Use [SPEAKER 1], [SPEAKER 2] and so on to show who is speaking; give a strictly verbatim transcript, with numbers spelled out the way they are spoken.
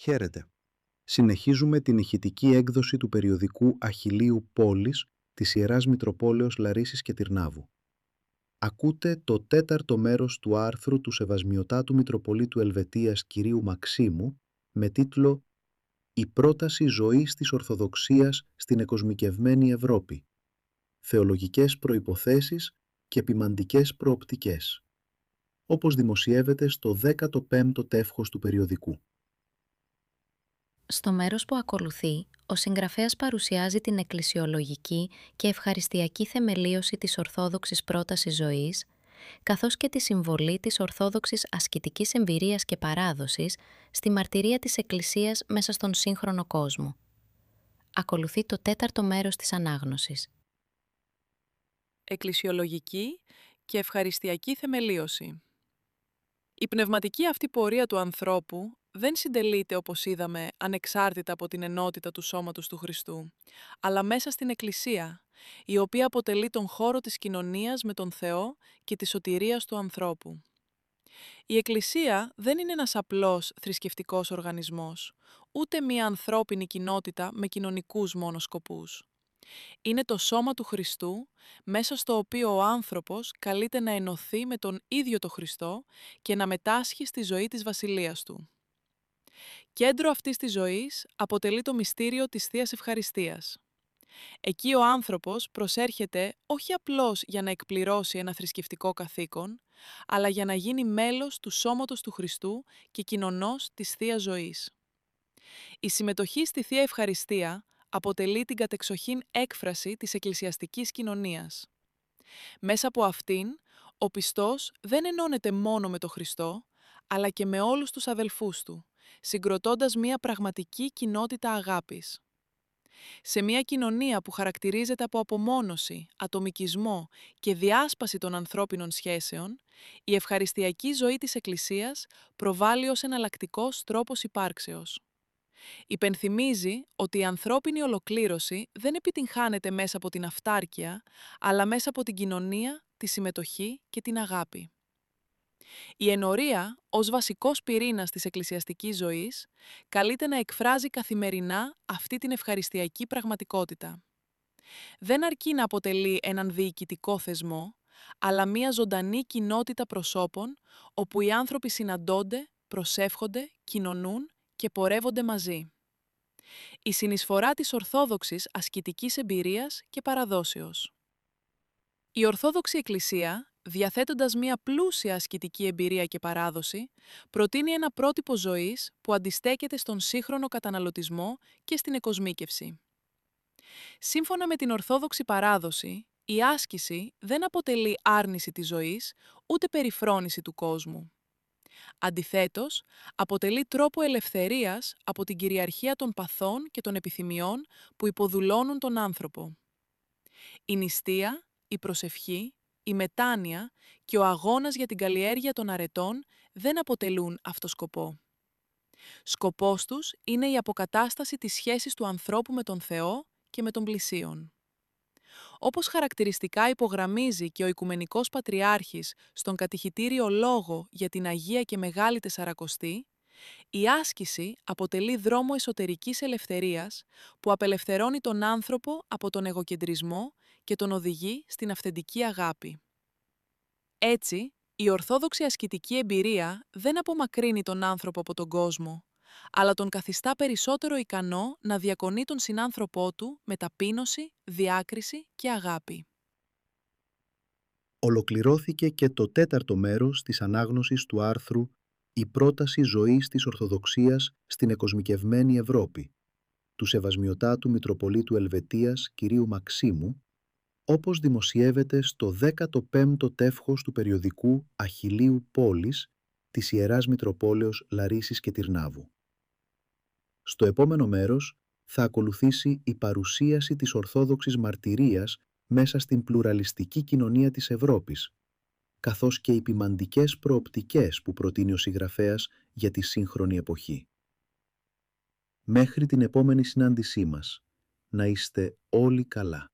[SPEAKER 1] Χαίρετε. Συνεχίζουμε την ηχητική έκδοση του περιοδικού Αχιλλείου Πόλης της Ιεράς Μητροπόλεως Λαρίσης και Τυρνάβου. Ακούτε το τέταρτο μέρος του άρθρου του Σεβασμιωτάτου Μητροπολίτου Ελβετίας κυρίου Μαξίμου με τίτλο «Η πρόταση ζωής της Ορθοδοξίας στην εκοσμικευμένη Ευρώπη. Θεολογικές προϋποθέσεις και ποιμαντικές προοπτικές», όπως δημοσιεύεται στο δέκατο πέμπτο τεύχος του περιοδικού.
[SPEAKER 2] Στο μέρος που ακολουθεί, ο συγγραφέας παρουσιάζει την εκκλησιολογική και ευχαριστιακή θεμελίωση της Ορθόδοξης πρότασης ζωής, καθώς και τη συμβολή της Ορθόδοξης ασκητικής εμπειρίας και παράδοσης στη μαρτυρία της Εκκλησίας μέσα στον σύγχρονο κόσμο. Ακολουθεί το τέταρτο μέρος της ανάγνωσης.
[SPEAKER 3] Εκκλησιολογική και ευχαριστιακή θεμελίωση. Η πνευματική αυτή πορεία του ανθρώπου δεν συντελείται, όπως είδαμε, ανεξάρτητα από την ενότητα του σώματος του Χριστού, αλλά μέσα στην Εκκλησία, η οποία αποτελεί τον χώρο της κοινωνίας με τον Θεό και της σωτηρίας του ανθρώπου. Η Εκκλησία δεν είναι ένας απλός θρησκευτικός οργανισμός, ούτε μία ανθρώπινη κοινότητα με κοινωνικούς μόνο σκοπούς. Είναι το σώμα του Χριστού, μέσα στο οποίο ο άνθρωπος καλείται να ενωθεί με τον ίδιο το Χριστό και να μετάσχει στη ζωή της Βασιλείας Του. Κέντρο αυτής της ζωής αποτελεί το μυστήριο της Θείας Ευχαριστίας. Εκεί ο άνθρωπος προσέρχεται όχι απλώς για να εκπληρώσει ένα θρησκευτικό καθήκον, αλλά για να γίνει μέλος του σώματος του Χριστού και κοινωνός της Θείας Ζωής. Η συμμετοχή στη Θεία Ευχαριστία αποτελεί την κατεξοχήν έκφραση της εκκλησιαστικής κοινωνίας. Μέσα από αυτήν, ο πιστός δεν ενώνεται μόνο με τον Χριστό, αλλά και με όλους τους αδελφούς του, συγκροτώντας μια πραγματική κοινότητα αγάπης. Σε μια κοινωνία που χαρακτηρίζεται από απομόνωση, ατομικισμό και διάσπαση των ανθρώπινων σχέσεων, η ευχαριστιακή ζωή της Εκκλησίας προβάλλει ως εναλλακτικός τρόπος υπάρξεως. Υπενθυμίζει ότι η ανθρώπινη ολοκλήρωση δεν επιτυγχάνεται μέσα από την αυτάρκεια, αλλά μέσα από την κοινωνία, τη συμμετοχή και την αγάπη. Η ενορία, ως βασικός πυρήνας της εκκλησιαστικής ζωής, καλείται να εκφράζει καθημερινά αυτή την ευχαριστιακή πραγματικότητα. Δεν αρκεί να αποτελεί έναν διοικητικό θεσμό, αλλά μια ζωντανή κοινότητα προσώπων, όπου οι άνθρωποι συναντώνται, προσεύχονται, κοινωνούν και πορεύονται μαζί. Η συνεισφορά της Ορθόδοξης ασκητικής εμπειρίας και παραδόσεως. Η Ορθόδοξη Εκκλησία, διαθέτοντας μία πλούσια ασκητική εμπειρία και παράδοση, προτείνει ένα πρότυπο ζωής που αντιστέκεται στον σύγχρονο καταναλωτισμό και στην εκοσμίκευση. Σύμφωνα με την Ορθόδοξη παράδοση, η άσκηση δεν αποτελεί άρνηση της ζωής, ούτε περιφρόνηση του κόσμου. Αντιθέτως, αποτελεί τρόπο ελευθερίας από την κυριαρχία των παθών και των επιθυμιών που υποδουλώνουν τον άνθρωπο. Η νηστεία, η προσευχή, η μετάνοια και ο αγώνας για την καλλιέργεια των αρετών δεν αποτελούν αυτό σκοπό. Σκοπός τους είναι η αποκατάσταση της σχέσης του ανθρώπου με τον Θεό και με τον πλησίον. Όπως χαρακτηριστικά υπογραμμίζει και ο Οικουμενικός Πατριάρχης στον κατηχητήριο λόγο για την Αγία και Μεγάλη Τεσσαρακοστή, η άσκηση αποτελεί δρόμο εσωτερικής ελευθερίας που απελευθερώνει τον άνθρωπο από τον εγωκεντρισμό και τον οδηγεί στην αυθεντική αγάπη. Έτσι, η ορθόδοξη ασκητική εμπειρία δεν απομακρύνει τον άνθρωπο από τον κόσμο, αλλά τον καθιστά περισσότερο ικανό να διακονεί τον συνάνθρωπό του με ταπείνωση, διάκριση και αγάπη.
[SPEAKER 1] Ολοκληρώθηκε και το τέταρτο μέρος της ανάγνωσης του άρθρου «Η πρόταση ζωής της Ορθοδοξίας στην εκοσμικευμένη Ευρώπη» του Σεβασμιωτάτου Μητροπολίτου Ελβετίας κυρίου Μαξίμου, όπως δημοσιεύεται στο δέκατο πέμπτο τεύχος του περιοδικού Αχιλλείου Πόλης της Ιεράς Μητροπόλεως Λαρίσης και Τυρνάβου. Στο επόμενο μέρος θα ακολουθήσει η παρουσίαση της Ορθόδοξης μαρτυρίας μέσα στην πλουραλιστική κοινωνία της Ευρώπης, καθώς και οι ποιμαντικές προοπτικές που προτείνει ο συγγραφέας για τη σύγχρονη εποχή. Μέχρι την επόμενη συνάντησή μας, να είστε όλοι καλά.